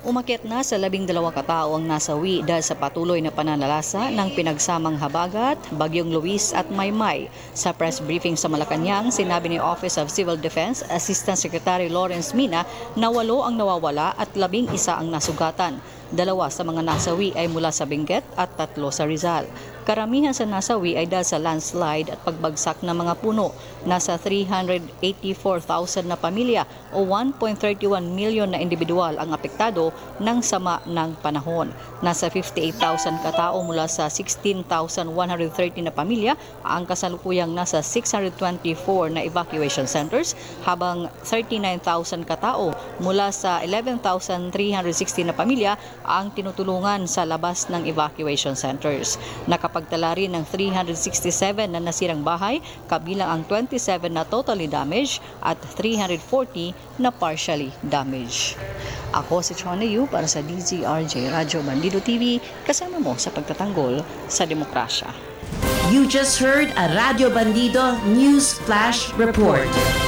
Umakyat na sa 12 katao ang nasawi dahil sa patuloy na pananalasa ng pinagsamang habagat, Bagyong Luis at Maymay. Sa press briefing sa Malacanang, sinabi ni Office of Civil Defense Assistant Secretary Lawrence Mina na 8 ang nawawala at 11 ang nasugatan. 2 sa mga nasawi ay mula sa Benguet at 3 sa Rizal. Karamihan sa nasawi ay dahil sa landslide at pagbagsak ng mga puno. Nasa 384,000 na pamilya o 1.31 million na individual ang apektado ng sama ng panahon. Nasa 58,000 katao mula sa 16,130 na pamilya ang kasalukuyang nasa 624 na evacuation centers, habang 39,000 katao mula sa 11,360 na pamilya ang tinutulungan sa labas ng evacuation centers. Nakapagtala rin ng 367 na nasirang bahay, kabilang ang 27 na totally damaged at 340 na partially damaged. Ako si Chona Yu para sa DZRJ Radyo Bandido TV, kasama mo sa pagtatanggol sa demokrasya. You just heard a Radio Bandido News Flash Report.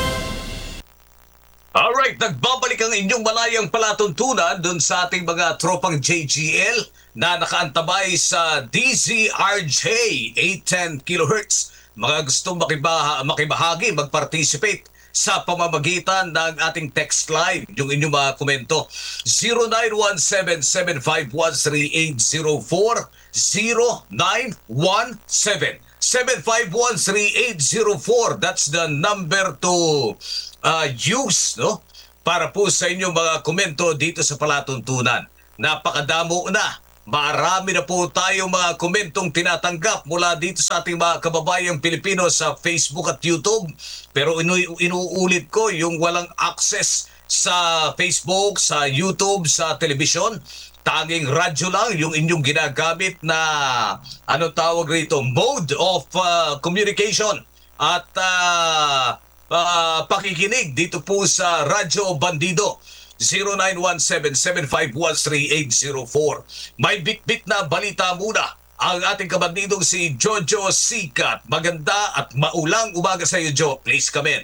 Alright, nagbabalik ang inyong malayang palatuntunan dun sa ating mga tropang JGL na nakaantabay sa DZRJ 810 kHz. Mga gustong makibahagi, mag-participate sa pamamagitan ng ating text line, yung inyong mga komento. 0917-7513804, 0917-7513804. That's the number to use, no? Para po sa inyong mga komento dito sa palatuntunan. Napakadamo na. Marami na po tayong mga komentong tinatanggap mula dito sa ating mga kababayang Pilipino sa Facebook at YouTube. Pero inuulit ko, yung walang access sa Facebook, sa YouTube, sa television, tanging radyo lang yung inyong ginagamit na tawag rito, mode of communication at pakikinig dito po sa Radyo Bandido. 0917-7513804. May bitbit na balita muna ang ating kabandidong si Jojo Sikat. Maganda at maulang umaga sa iyo, Jo. Please come in.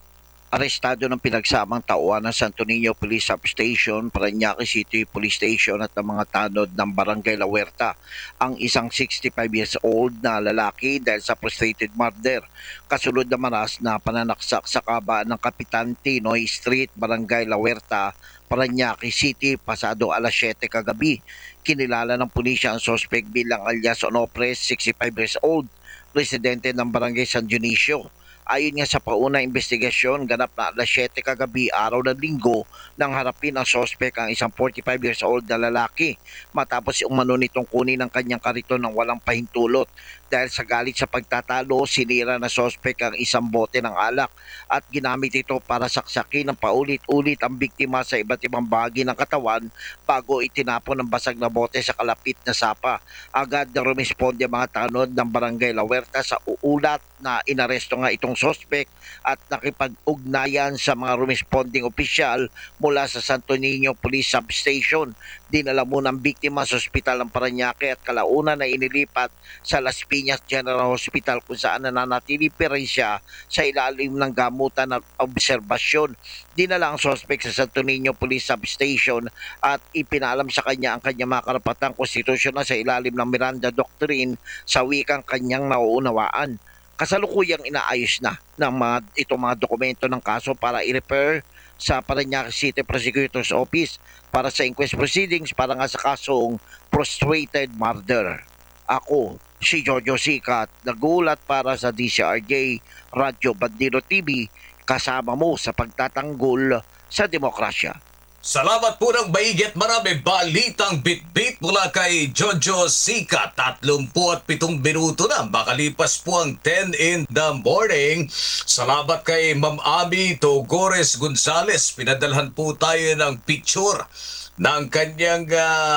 Arestado ng pinagsamang tauhan ng Santo Niño Police Substation, Parañaque City Police Station at ng mga tanod ng Barangay La Huerta ang isang 65 years old na lalaki dahil sa frustrated murder. Kasunod na maras na pananaksak sa kabaan ng Kapitan Tinoy Street, Barangay La Huerta, Parañaque City, pasado alas 7 kagabi. Kinilala ng pulisya ang suspect bilang alias Onopres, 65 years old, residente ng Barangay San Dionisio. Ayon nga sa paunang investigasyon, ganap na alas 7 kagabi, araw ng linggo, nang harapin ang sospek ang isang 45 years old na lalaki matapos umano nitong kunin ang kanyang kariton ng walang pahintulot. Dahil sa galit sa pagtatalo, sinira na sospek ang isang bote ng alak at ginamit ito para saksakin ng paulit-ulit ang biktima sa iba't ibang bahagi ng katawan bago itinapon ng basag na bote sa kalapit na sapa. Agad na rumisponde ang mga tanod ng Barangay La Huerta sa uulat na inaresto nga itong sospek at nakipag-ugnayan sa mga rumesponding opisyal mula sa Santo Niño Police Substation. Dinala muna ng biktima sa ospital ng Parañaque at kalaunan na inilipat sa Las Piñas General Hospital kung saan nananatili pa rin siya sa ilalim ng gamutan at obserbasyon. Dinala ang sospek sa Santo Niño Police Substation at ipinalam sa kanya ang kanyang mga karapatang konstitusyon sa ilalim ng Miranda Doctrine sa wikang kanyang nauunawaan. Kasalukuyang inaayos na ng itong mga dokumento ng kaso para i-refer sa Parañaque City Prosecutor's Office para sa inquest proceedings para nga sa kasong frustrated murder. Ako, si Jojo Sikat, nagulat para sa DZRJ Radyo Bandido TV, kasama mo sa pagtatanggol sa demokrasya. Salamat po ng maigit marami balitang bitbit mula kay Jojo Sikat. 37 minuto na, makalipas po ang 10 in the morning. Salamat kay Ma'am Ami Togores Gonzales. Pinadalhan po tayo ng picture ng kanyang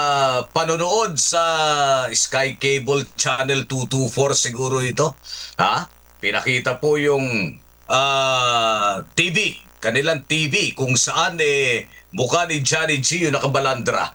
panonood sa Sky Cable Channel 224 siguro ito. Pinakita po yung TV, kanilang TV kung saan mukha ni Johnny G yung nakabalandra.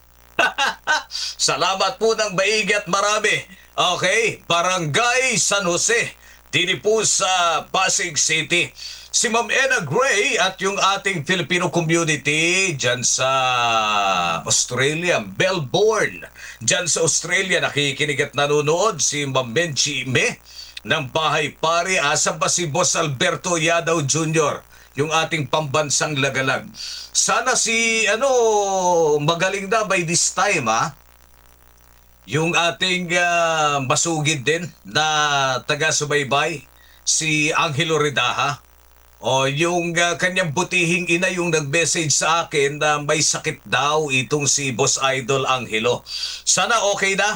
Salamat po ng maigi at marami. Okay, Barangay San Jose, dini po sa Pasig City. Si Ma'am Ena Gray at yung ating Filipino community dyan sa Australia, Melbourne. Dyan sa Australia, nakikinig at nanonood si Ma'am Menchi Me ng Bahay Pare. Asan ba si Boss Alberto Yadaw Jr., yung ating pambansang lagalag? Sana si magaling na by this time, ha? Yung ating masugid din na taga-subaybay, si Angelo Redaha. O yung kanyang butihing ina yung nag-message sa akin na may sakit daw itong si Boss Idol Angelo. Sana okay na,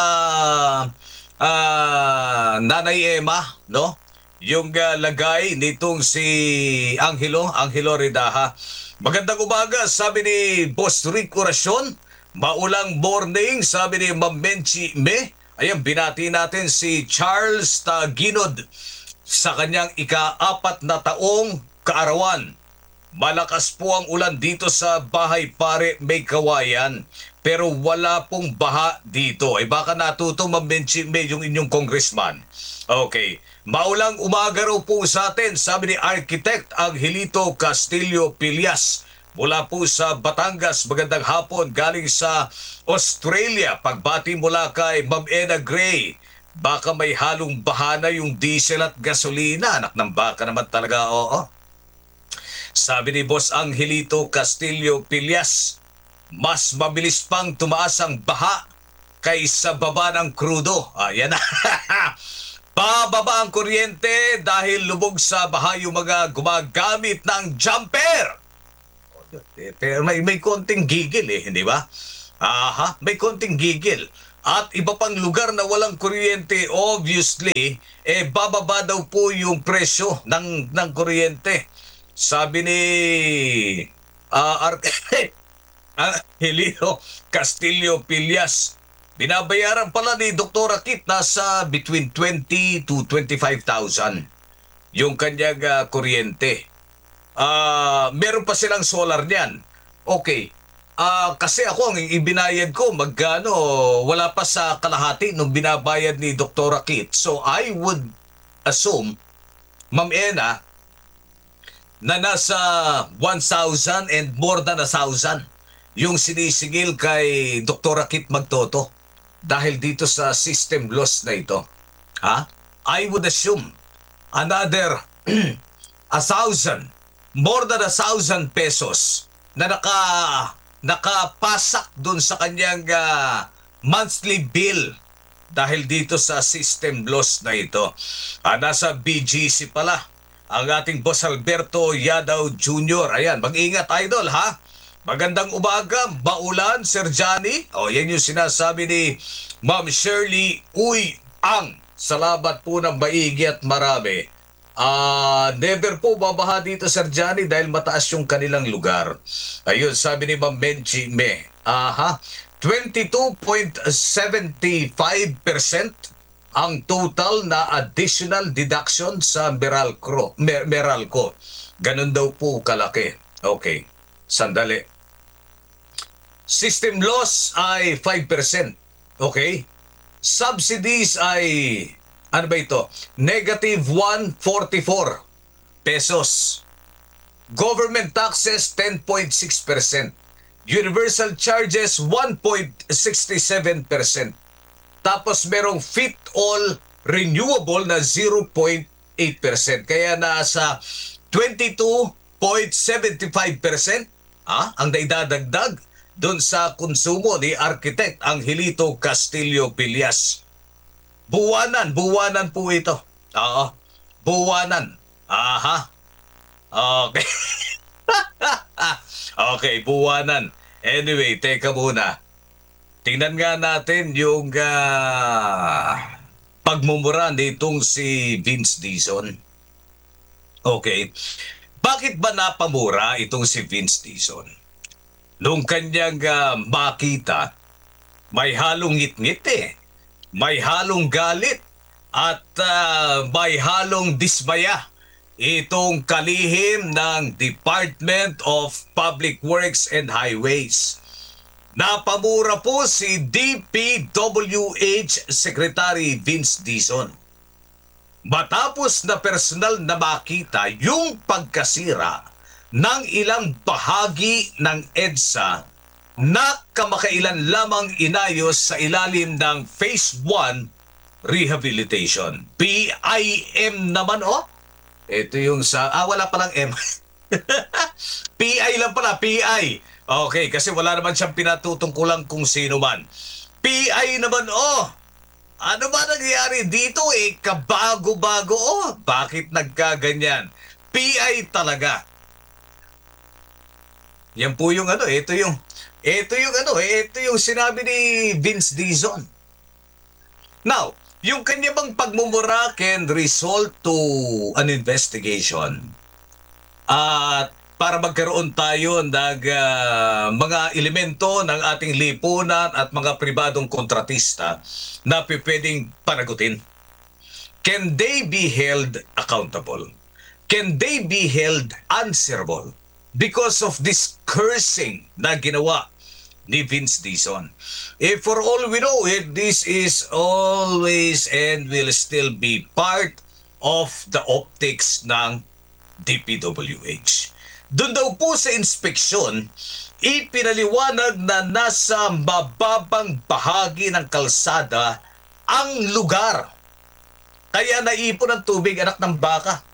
Nanay Emma, no? Yung lagay nitong si Angelo Redaha. Magandang umaga, sabi ni Boss Rick Oracion. Maulang morning, sabi ni Ma'am Menchi Me. Ayan, binati natin si Charles Taginod sa kanyang ika-4 na taong kaarawan. Malakas po ang ulan dito sa Bahay Pare, may kawayan. Pero wala pong baha dito. Ay baka natuto, Ma'am Menchi Me, yung inyong congressman. Okay. Maulang umaga raw po sa atin, sabi ni Architect Angelito Castillo Pillas. Mula po sa Batangas, magandang hapon galing sa Australia. Pagbati mula kay Ma'am Ena Gray. Baka may halong bahana yung diesel at gasolina. Anak ng baka naman talaga, oo. Sabi ni Boss Angelito Castillo Pillas, mas mabilis pang tumaas ang baha kaysa baba ng krudo. Ayan na. Pababa ang kuryente dahil lubog sa baha yung mga gumagamit ng jumper. Pero may konting gigil hindi ba? Aha, may konting gigil. At iba pang lugar na walang kuryente, obviously, bababa daw po yung presyo ng kuryente. Sabi ni Angelito Castillo Pillas, binabayaran pala ni Dr. Kit nasa between 20 to 25,000 yung kanyang kuryente. Meron pa silang solar niyan. Okay. Kasi ako ang ibinayad ko magkano, wala pa sa kalahati nung binabayad ni Dr. Kit. So I would assume, Ma'am Ena, na nasa 1,000 and more than 1,000 yung sinisingil kay Dr. Kit Magtoto dahil dito sa system loss na ito. I would assume another 1,000, more than 1,000 pesos na nakapasak doon sa kanyang monthly bill dahil dito sa system loss na ito. Nasa BGC pala ang ating Boss Alberto Yadaw Jr. Ayan, mag-ingat idol ha. Magandang umaga, Baulan, Sir Johnny. Yan yung sinasabi ni Ma'am Shirley Uy Ang. Salamat po ng maigi at marami. Never po babaha dito, Sir Johnny, dahil mataas yung kanilang lugar. Ayun, sabi ni Ma'am Menchi Me. 22.75% ang total na additional deduction sa Meralco. Ganun daw po kalaki. Okay, sandali. System loss ay 5%. Okay? Subsidies ay ano ba ito? Negative 144 pesos. Government taxes 10.6%. Universal charges 1.67%. Tapos merong fit all renewable na 0.8%. Kaya nasa 22.75% ang naidadagdag doon sa konsumo ni Architect Angelito Castillo Pillas. Buwanan po ito. Oo, buwanan. Aha. Okay. Okay, buwanan. Anyway, teka muna. Tingnan nga natin yung pagmumura nitong si Vince Dizon. Okay. Bakit ba napamura itong si Vince Dizon? Nung kanyang makita, may halong ngit-ngit may halong galit at may halong dismaya itong kalihim ng Department of Public Works and Highways. Napamura po si DPWH Secretary Vince Dizon. matapos na personal na makita yung pagkasira ng ilang bahagi ng EDSA na kamakailan lamang inayos sa ilalim ng Phase 1 Rehabilitation. PIM naman, oh. Ito yung sa... wala palang M. PI lang pala, PI. Okay, kasi wala naman siyang pinatutungkulan kung sino man. PI naman, oh. Ano ba nangyayari dito eh? Kabago-bago, oh. Bakit nagkaganyan? PI talaga. Yan po yung ano, ito yung sinabi ni Vince Dizon. Now, yung kanya bang pagmumura can result to an investigation. At para magkaroon tayo ng mga elemento ng ating lipunan at mga pribadong kontratista na pwedeng panagutin. Can they be held accountable? Can they be held answerable because of this cursing na ginawa ni Vince Dizon? If for all we know, this is always and will still be part of the optics ng DPWH. Doon daw po sa inspeksyon, ipinaliwanag na nasa mababang bahagi ng kalsada ang lugar. Kaya naipon ng tubig, anak ng baka.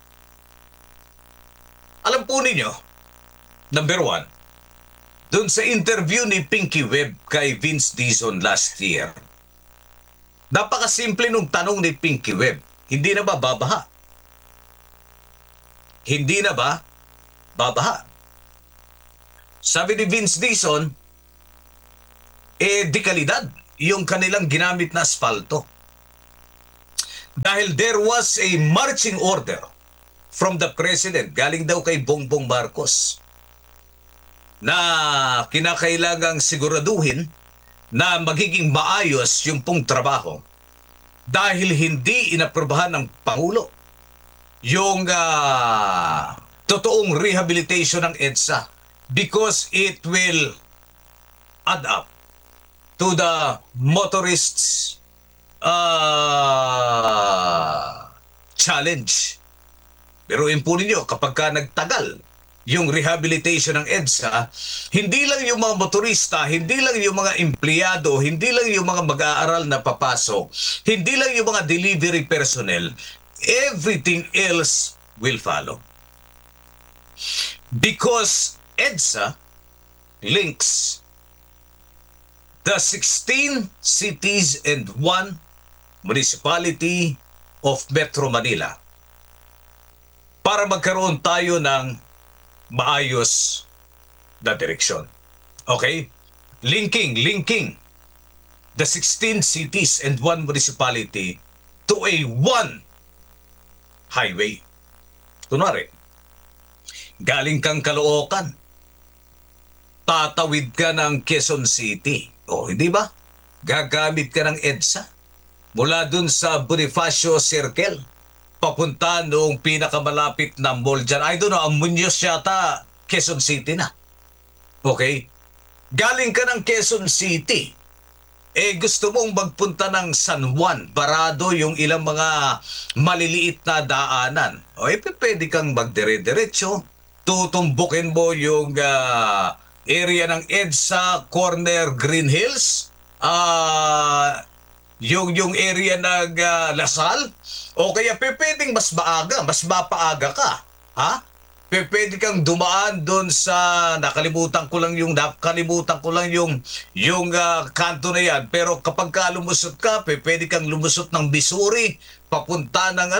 Alam po ninyo, number 1, doon sa interview ni Pinky Webb kay Vince Dizon last year, napakasimple nung tanong ni Pinky Webb, hindi na ba babaha? Hindi na ba babaha? Sabi ni Vince Dizon, di kalidad yung kanilang ginamit na asfalto. Dahil there was a marching order from the President, galing daw kay Bongbong Marcos, na kinakailangang siguraduhin na magiging maayos yung pong trabaho dahil hindi inaprobahan ng Pangulo yung totoong rehabilitation ng EDSA because it will add up to the motorists' challenge. Pero po ninyo, kapag ka nagtagal yung rehabilitation ng EDSA, hindi lang yung mga motorista, hindi lang yung mga empleyado, hindi lang yung mga mag-aaral na papasok, hindi lang yung mga delivery personnel, everything else will follow. Because EDSA links the 16 cities and 1 municipality of Metro Manila para magkaroon tayo ng maayos na direksyon. Okay? Linking the 16 cities and 1 municipality to a 1 highway. Kunwari, galing kang Caloocan, tatawid ka ng Quezon City. O, hindi ba? Gagamit ka ng EDSA mula dun sa Bonifacio Circle papunta noong pinakamalapit na mall dyan. I don't know, ang Muñoz yata, Quezon City na. Okay? Galing ka ng Quezon City. Gusto mong magpunta ng San Juan, barado yung ilang mga maliliit na daanan. Pwede kang magdire-diretso. Tutumbukin mo yung area ng EDSA, corner Green Hills, yung area ng Lasal, o kaya pwedeng mas mapaaga ka, ha? Pwede kang dumaan doon sa nakalimutan ko lang yung kanto na yan, pero kapag ka lumusot ka, pwede kang lumusot ng Missouri papunta ng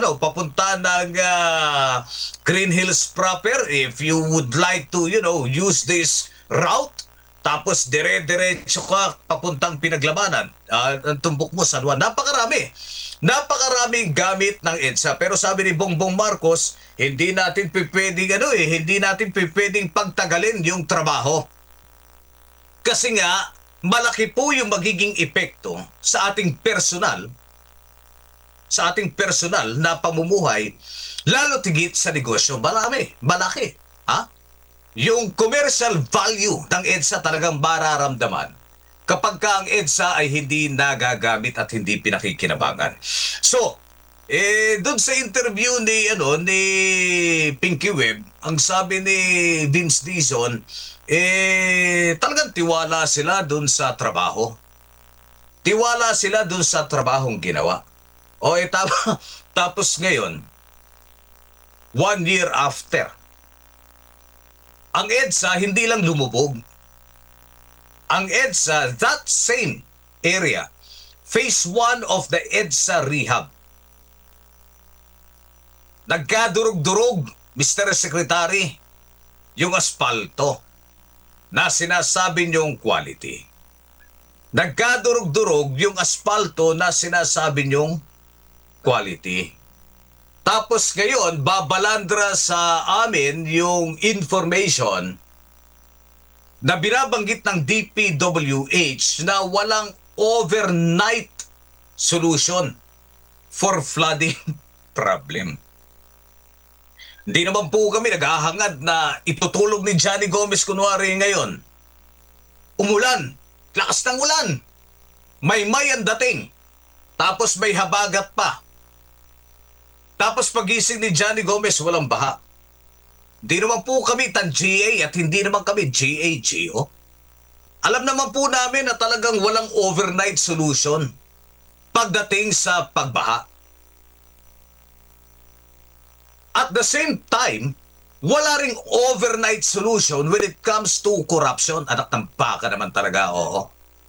Green Hills proper if you would like to use this route. Tapos dire-diretso ka papuntang Pinaglabanan. Ang tumbok mo San Juan. Napakaraming gamit ng EDSA. Pero sabi ni Bongbong Marcos, hindi natin pwedeng pagtagalin yung trabaho. Kasi nga, malaki po yung magiging epekto sa ating personal na pamumuhay, lalo tigit sa negosyo. Malaki. Ha? Yung commercial value ng EDSA talagang mararamdaman kapag ka ang EDSA ay hindi nagagamit at hindi pinakikinabangan. So, Doon sa interview ni Pinky Webb, ang sabi ni Vince Dizon, talagang tiwala sila doon sa trabaho. Tiwala sila doon sa trabahong ginawa. Tapos ngayon, 1 year after, ang EDSA hindi lang lumubog. Ang EDSA, that same area, phase 1 of the EDSA rehab, nagkadurog-durog, Mr. Secretary, yung aspalto na sinasabi niyong quality. Nagkadurog-durog yung aspalto na sinasabi niyong quality. Tapos ngayon, babalandra sa amin yung information na binabanggit ng DPWH na walang overnight solution for flooding problem. Hindi naman po kami naghahangad na itutulog ni Johnny Gomez kunwari ngayon. Umulan, lakas ng ulan, may ang dating, tapos may habagat pa. Tapos pagising ni Johnny Gomez, walang baha. Hindi naman po kami TAN-GA at hindi naman kami GAGO. Alam naman po namin na talagang walang overnight solution pagdating sa pagbaha. At the same time, wala ring overnight solution when it comes to corruption. Anak ng baka naman talaga, oo.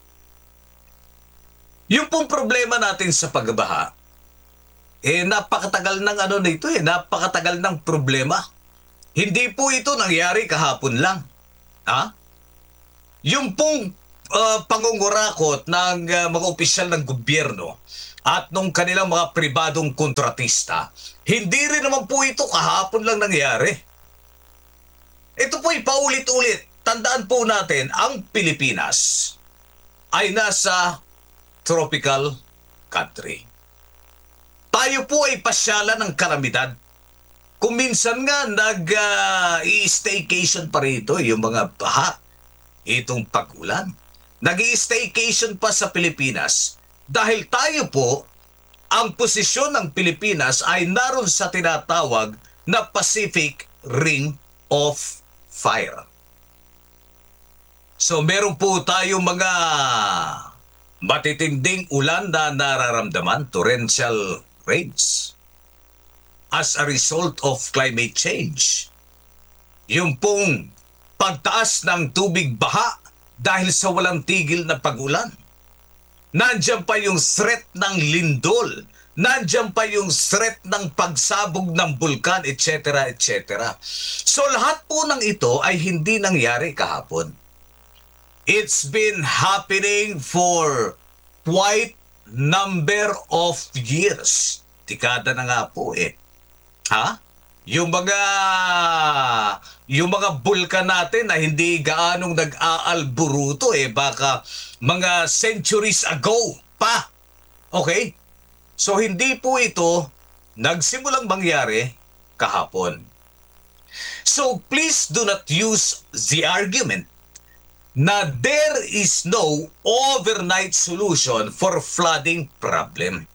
Yung pong problema natin sa pagbaha, napakatagal ng napakatagal ng problema. Hindi po ito nangyari kahapon lang. Ha? Yung pong pangungurakot ng mga opisyal ng gobyerno at nung kanilang mga pribadong kontratista, hindi rin naman po ito kahapon lang nangyari. Ito po'y paulit-ulit. Tandaan po natin, ang Pilipinas ay nasa tropical country. Tayo po ay pasyalan ng kalamidad. Kung minsan nga nag-i-staycation pa rito yung mga baha, itong pag-ulan. Nag-i-staycation pa sa Pilipinas dahil tayo po, ang posisyon ng Pilipinas ay naroon sa tinatawag na Pacific Ring of Fire. So meron po tayong mga matitinding ulan na nararamdaman, torrential rains, as a result of climate change. Yung pong pagtaas ng tubig baha dahil sa walang tigil na pag-ulan. Nandiyan pa yung threat ng lindol. Nandiyan pa yung threat ng pagsabog ng bulkan, etc. etc. So lahat po ng ito ay hindi nangyari kahapon. It's been happening for quite number of years. Dekada na nga po Ha? Yung mga bulkan natin na hindi gaanong nag-aalburuto baka mga centuries ago pa. Okay? So hindi po ito nagsimulang mangyari kahapon. So please do not use the argument na there is no overnight solution for flooding problem.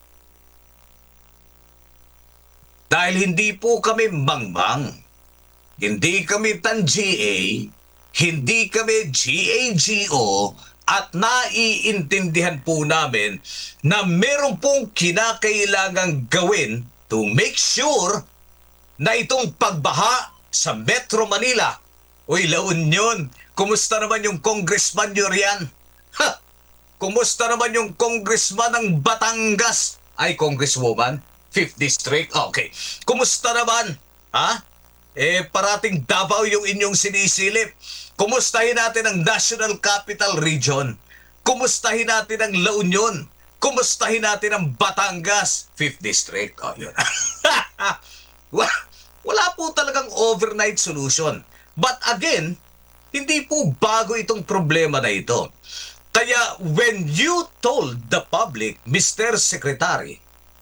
Dahil hindi po kami mangmang, hindi kami TAN-GA, hindi kami GAGO, at naiintindihan po namin na meron pong kinakailangang gawin to make sure na itong pagbaha sa Metro Manila, La Union, kumusta naman yung congressman nyo riyan? Kumusta naman yung congressman ng Batangas? Ay, congresswoman? 5th District? Okay. Kumusta naman? Ha? Parating Davao yung inyong sinisilip. Kumustahin natin ang National Capital Region. Kumustahin natin ang La Union. Kumustahin natin ang Batangas, 5th District. Oh, yun. Wala po talagang overnight solution. But again, hindi po bago itong problema na ito. Kaya when you told the public, Mr. Secretary,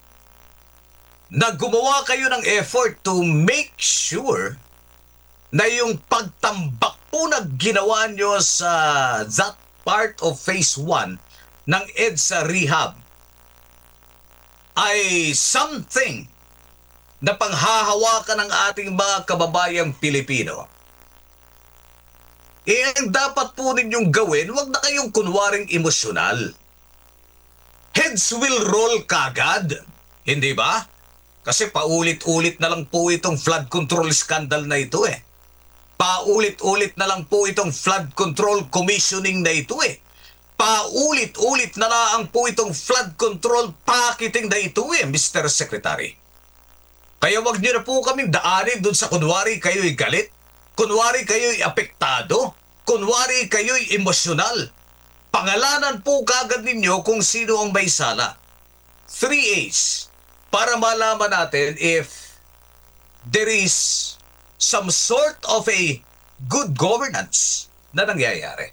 na gumawa kayo ng effort to make sure na yung pagtambak po na ginawa nyo sa that part of phase 1 ng EDSA rehab ay something na panghahawakan ng ating mga kababayang Pilipino, ang dapat po ninyong gawin, huwag na kayong kunwaring emosyonal. Heads will roll kagad, hindi ba? Kasi paulit-ulit na lang po itong flood control scandal na ito eh. Paulit-ulit na lang po itong flood control commissioning na ito eh. Paulit-ulit na lang po itong flood control packeting na ito eh, Mr. Secretary. Kaya wag niyo na po kaming daanin dun sa kunwari kayo'y galit, kunwari kayo'y apektado, kunwari kayo'y emosyonal. Pangalanan po kagad ninyo kung sino ang may sala. 3 A's para malaman natin if there is some sort of a good governance na nangyayari.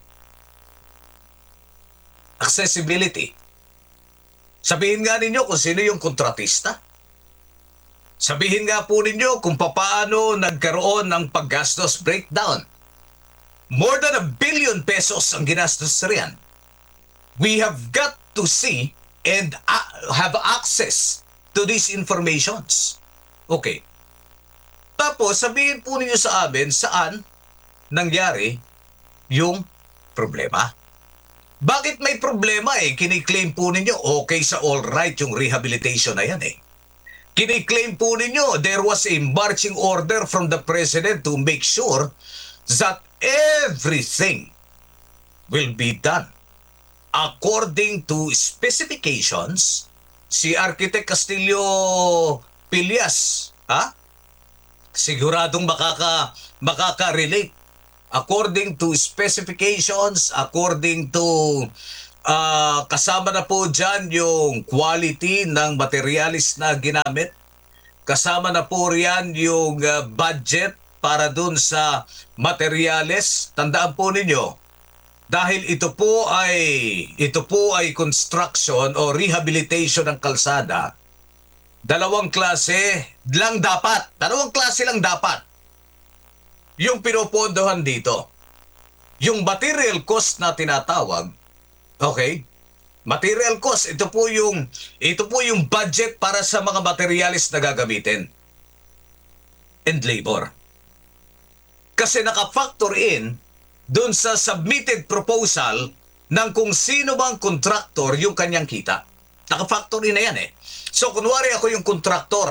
Accessibility. Sabihin nga ninyo kung sino yung kontratista. Sabihin nga po ninyo kung paano nagkaroon ng paggastos breakdown. More than 1 billion pesos ang ginastos riyan. We have got to see and have access to these informations. Okay. Tapos sabihin po ninyo sa amin saan nangyari yung problema. Bakit may problema eh? Kiniklaim po ninyo okay sa all right yung rehabilitation na yan eh. Kiniklaim po ninyo there was a marching order from the President to make sure that everything will be done according to specifications. Si Architect Castillo Pillas, siguradong makaka-relate. According to specifications, according to kasama na po dyan yung quality ng materialis na ginamit. Kasama na po riyan yung budget para dun sa materialis. Tandaan po ninyo, dahil ito po ay construction o rehabilitation ng kalsada, dalawang klase lang dapat yung pinopondohan dito. Yung material cost na tinatawag, okay? Material cost, ito po yung budget para sa mga materialis na gagamitin. And labor. Kasi naka-factor in dun sa submitted proposal ng kung sino bang contractor yung kanyang kita. Naka-factor in na yan eh. So kunwari ako yung contractor.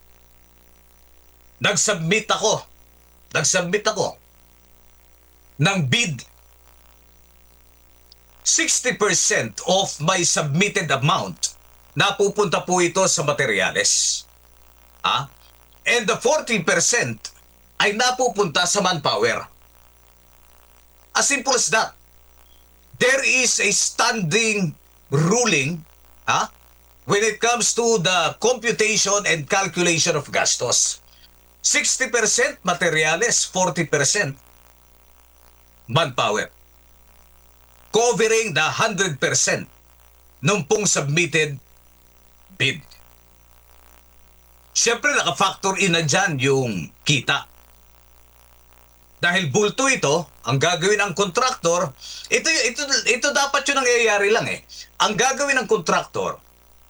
Nag-submit ako ng bid. 60% of my submitted amount napupunta po ito sa materyales. And the 40% ay napupunta sa manpower. As simple as that. There is a standing ruling when it comes to the computation and calculation of gastos. 60% materyales, 40% manpower. Covering the 100% nung pong submitted bid. Siyempre, naka-factor in na dyan yung kita. Dahil bulto ito, ang gagawin ng kontraktor, ito dapat yung nangyayari lang eh. Ang gagawin ng kontraktor,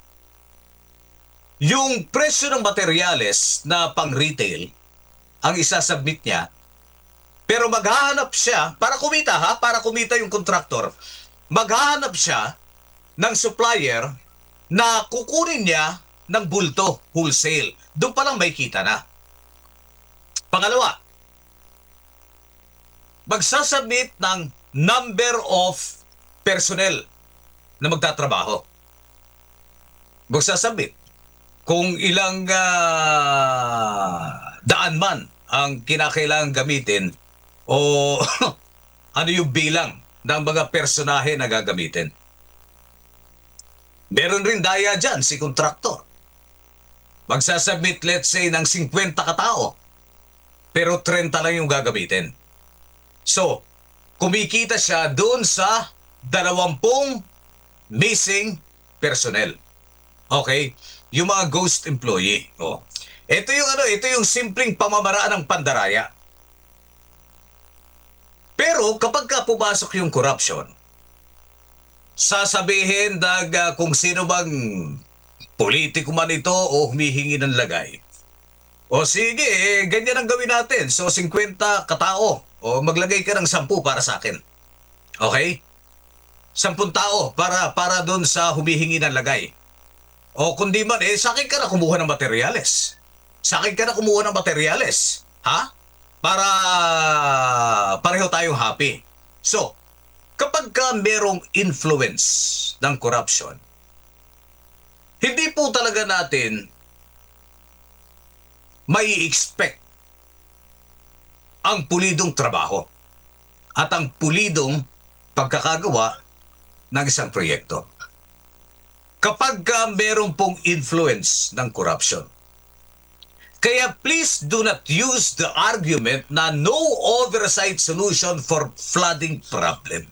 yung presyo ng materyales na pang-retail, ang isasubmit niya, pero maghahanap siya, para kumita yung kontraktor, maghahanap siya ng supplier na kukunin niya ng bulto, wholesale. Doon pa lang may kita na. Pangalawa, magsasubmit ng number of personnel na magtatrabaho. Magsasubmit kung ilang daan man ang kinakailangan gamitin o ano yung bilang ng mga personahe na gagamitin. Meron rin daya dyan si kontraktor. Magsasubmit let's say ng 50 katao pero 30 lang yung gagamitin. So, kumikita siya doon sa 20 missing personnel. Okay? Yung mga ghost employee. Ito yung simpleng pamamaraan ng pandaraya. Pero kapag ka pumasok yung corruption, sasabihin kung sino bang politiko man ito o humihingi ng lagay. O sige, ganyan ang gawin natin. So 50 katao o maglagay ka ng 10 para sa akin. Okay? 10 tao para doon sa humihingi ng lagay. O kundi man, sa akin ka na kumuha ng materyales. Sa akin ka na kumuha ng materyales. Ha? Para pareho tayong happy. So, kapag ka merong influence ng corruption, hindi po talaga natin may expect ang pulidong trabaho at ang pulidong pagkakagawa ng isang proyekto. Kapag merong pong influence ng corruption. Kaya please do not use the argument na no oversight solution for flooding problem.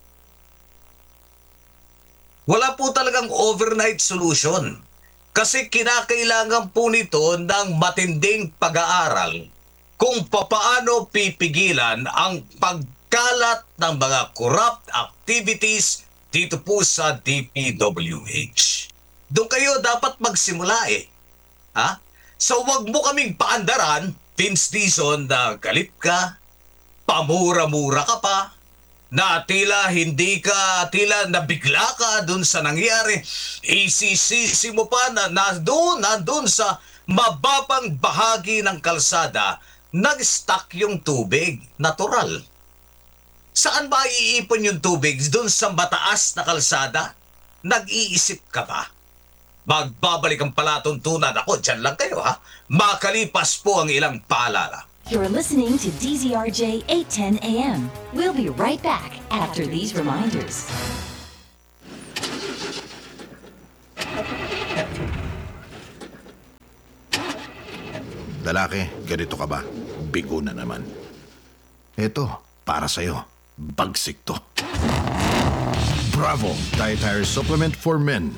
Wala po talagang overnight solution. Kasi kinakailangan po nito ng matinding pag-aaral kung papaano pipigilan ang pagkalat ng mga corrupt activities dito po sa DPWH. Doon kayo dapat magsimula Ha? So wag mo kaming paandaran, Vince Dizon, na galit ka, pamura-mura ka pa, na tila nabigla ka dun sa nangyari, isisisi mo pa na nandun sa mababang bahagi ng kalsada, nag-stuck yung tubig, natural. Saan ba iipon yung tubig? Dun sa mataas na kalsada? Nag-iisip ka ba? Magbabalik ang palatuntunan. Ako, dyan lang kayo ha. Makalipas po ang ilang paalala. You're listening to DZRJ 810 AM. We'll be right back after these reminders. Lalaki, ganito ka ba? Bigo na naman. Ito, para sa'yo. Bagsik to. Bravo! Dietary Supplement for Men.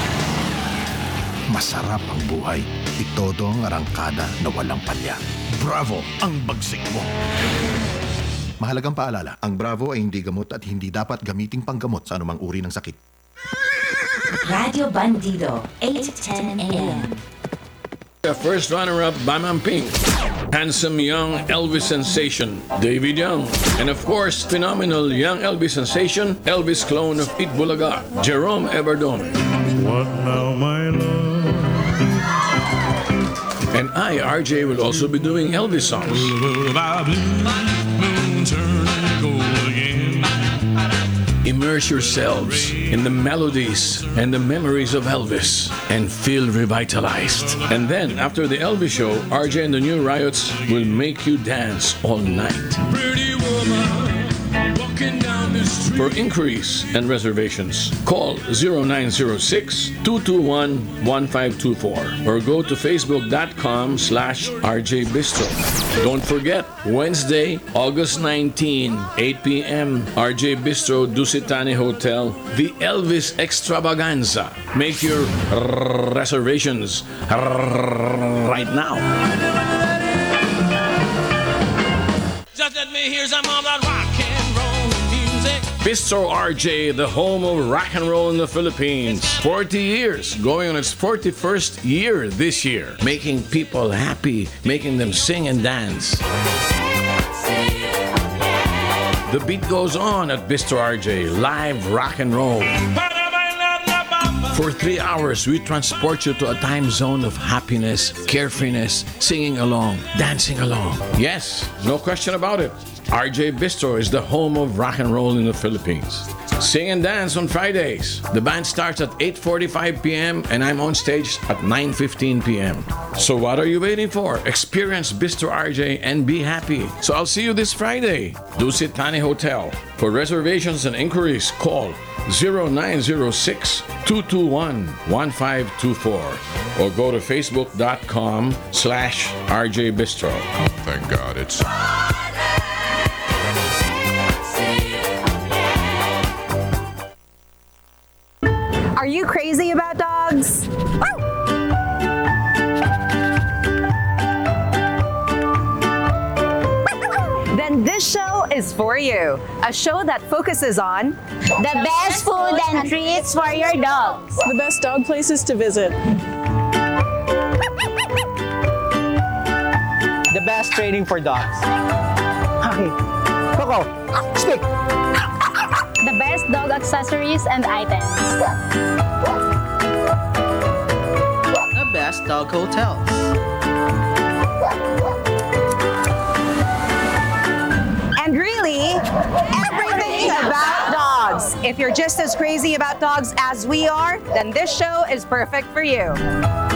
Masarap ang buhay. Itodo ang arangkada na walang palya. Bravo! Ang bagsik mo. Mahalagang paalala, ang Bravo ay hindi gamot at hindi dapat gamiting panggamot sa anumang uri ng sakit. Radio Bandido 810 AM. The first runner-up, Bamam Pink. Handsome young Elvis sensation, David Young. And of course, phenomenal young Elvis sensation, Elvis clone of Pete Bulaga, Jerome Everdome. What now, my love? And I, RJ, will also be doing Elvis songs. Blue moon turning gold again. Immerse yourselves in the melodies and the memories of Elvis and feel revitalized. And then, after the Elvis show, RJ and the New Riots will make you dance all night. Pretty woman walking down the street. For inquiries and reservations, call 0906-221-1524 or go to facebook.com/RJ Bistro. Don't forget, Wednesday, August 19, 8 p.m., RJ Bistro, Dusitani Hotel, the Elvis Extravaganza. Make your reservations right now. Just let me hear some of that rock and roll music. Bistro RJ, the home of rock and roll in the Philippines. 40 years, going on its 41st year this year. Making people happy, making them sing and dance. The beat goes on at Bistro RJ, live rock and roll. For 3 hours, we transport you to a time zone of happiness, carefreeness, singing along, dancing along. Yes, no question about it. RJ Bistro is the home of rock and roll in the Philippines. Sing and dance on Fridays. The band starts at 8:45 p.m. and I'm on stage at 9:15 p.m. So what are you waiting for? Experience Bistro RJ and be happy. So I'll see you this Friday. Dusit Thani Hotel. For reservations and inquiries, call 0906-221-1524 or go to facebook.com/RJ Bistro. Thank God it's... Are you crazy about dogs? Then this show is for You, a show that focuses on the best food and treats for your dogs. The best dog places to visit. The best training for dogs. Okay. Coco, speak. The best dog accessories and items. The best dog hotels. and really everything about dogs. If you're just as crazy about dogs as we are, then this show is perfect for you.